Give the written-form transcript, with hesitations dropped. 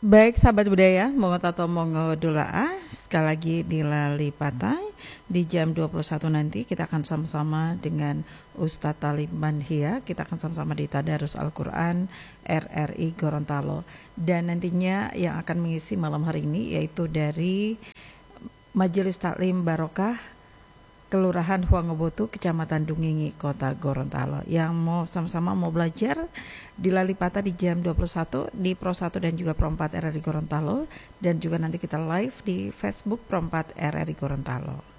Baik sahabat budaya, Mongo Tato Mongo Dula'a, sekali lagi di Lali Patai di jam 21 nanti kita akan sama-sama dengan Ustadz Talib Manhia, kita akan sama-sama di Tadarus Al-Quran RRI Gorontalo. Dan nantinya yang akan mengisi malam hari ini yaitu dari Majelis Taklim Barokah Kelurahan Huangebotu, Kecamatan Dungingi, Kota Gorontalo. Yang mau sama-sama mau belajar di Lalipata di jam 21 di Pro 1 dan juga Pro 4 RRI Gorontalo, dan juga nanti kita live di Facebook Pro 4 RRI Gorontalo.